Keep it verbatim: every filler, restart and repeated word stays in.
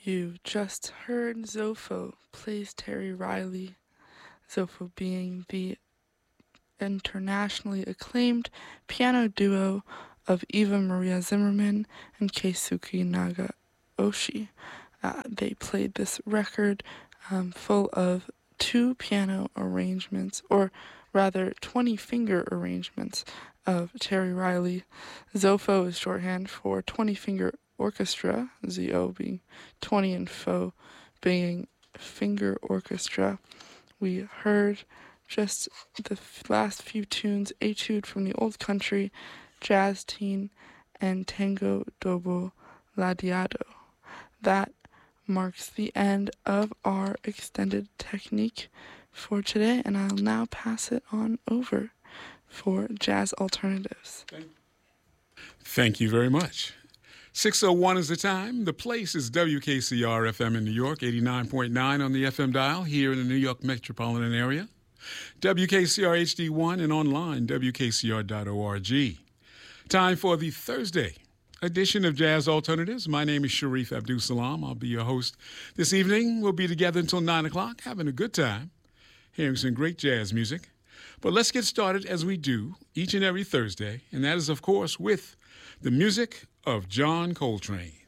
You just heard Zopho plays Terry Riley, Zopho being the internationally acclaimed piano duo of Eva Maria Zimmerman and Keisuke Nagaoshi. Uh, they played this record um, full of two piano arrangements, or rather twenty finger arrangements of Terry Riley. Zopho is shorthand for twenty finger orchestra, Z O being twenty and fo being finger orchestra. We heard just the f- last few tunes, Etude from the Old Country, Jazz Teen, and Tango Dobo Ladeado. That marks the end of our extended technique for today, and I'll now pass it on over for Jazz Alternatives. Thank you very much. six oh one is the time. The place is W K C R F M in New York, eighty-nine point nine on the F M dial here in the New York metropolitan area. W K C R H D one and online, W K C R dot org. Time for the Thursday edition of Jazz Alternatives. My name is Sharif Abdul-Salam. I'll be your host this evening. We'll be together until nine o'clock, having a good time, hearing some great jazz music. But let's get started as we do each and every Thursday, and that is, of course, with the music of John Coltrane.